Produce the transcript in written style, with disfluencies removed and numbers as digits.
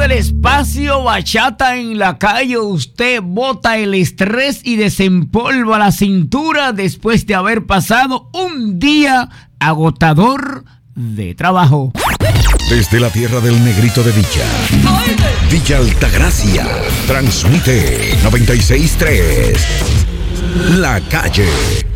del espacio, bachata en la calle. Usted bota el estrés y desempolva la cintura después de haber pasado un día agotador de trabajo. Desde la tierra del negrito de Villa, Villa Altagracia, transmite 96.3 La Calle.